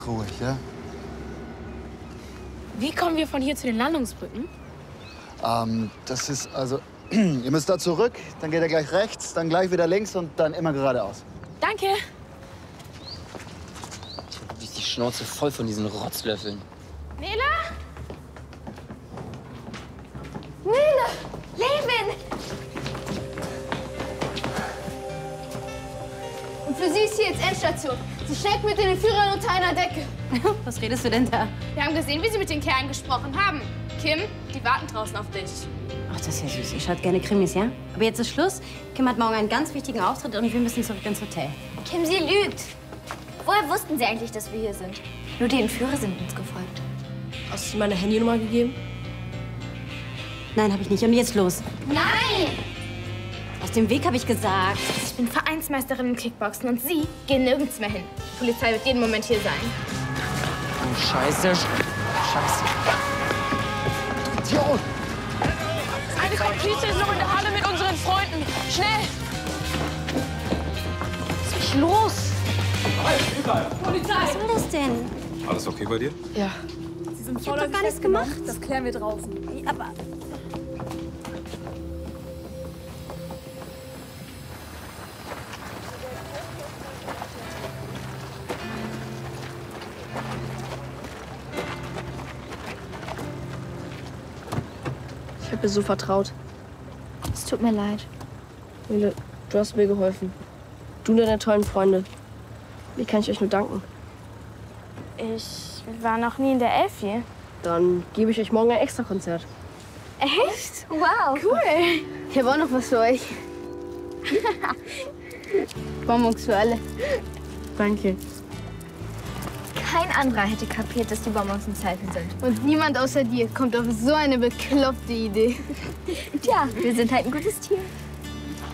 Ruhig, ja? Wie kommen wir von hier zu den Landungsbrücken? Das ist also... Ihr müsst da zurück, dann geht ihr gleich rechts, dann gleich wieder links und dann immer geradeaus. Danke. Die ist die Schnauze voll von diesen Rotzlöffeln. Nele? Nele! Levin! Und für sie ist hier jetzt Endstation. Sie steckt mit den Führern unter einer Decke. Was redest du denn da? Wir haben gesehen, wie Sie mit den Kerlen gesprochen haben. Kim, die warten draußen auf dich. Ach, das ist ja süß. Ihr schaut gerne Krimis, ja? Aber jetzt ist Schluss. Kim hat morgen einen ganz wichtigen Auftritt und wir müssen zurück ins Hotel. Kim, sie lügt. Woher wussten sie eigentlich, dass wir hier sind? Nur die Entführer sind uns gefolgt. Hast du meine Handynummer gegeben? Nein, habe ich nicht. Und jetzt los. Nein! Aus dem Weg, habe ich gesagt. Ich bin Vereinsmeisterin im Kickboxen und Sie gehen nirgends mehr hin. Die Polizei wird jeden Moment hier sein. Oh, Scheiße. Scheiße. Idiot! Eine Komplize ist noch in der Halle mit unseren Freunden. Schnell! Was ist los? Polizei! Was soll das denn? Alles okay bei dir? Ja. Ich habe doch gar nichts gemacht. Das klären wir draußen. Aber... Ich habe ihr so vertraut. Es tut mir leid. Nele, du hast mir geholfen. Du und deine tollen Freunde. Wie kann ich euch nur danken? Ich war noch nie in der Elfi. Dann gebe ich euch morgen ein Extrakonzert. Echt? Wow. Cool. Ich habe auch noch was für euch. Bonbons für alle. Danke. Kein anderer hätte kapiert, dass die Bonbons ein Zeichen sind. Und niemand außer dir kommt auf so eine bekloppte Idee. Tja, wir sind halt ein gutes Team.